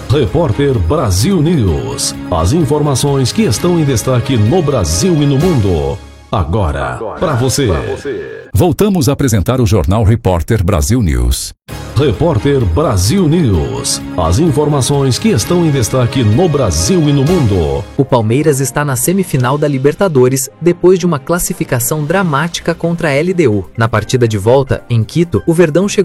Repórter Brasil News. As informações que estão em destaque no Brasil e no mundo. Agora para você. Voltamos a apresentar o Jornal Repórter Brasil News. Repórter Brasil News. As informações que estão em destaque no Brasil e no mundo. O Palmeiras está na semifinal da Libertadores, depois de uma classificação dramática contra a LDU. Na partida de volta, em Quito, o Verdão chegou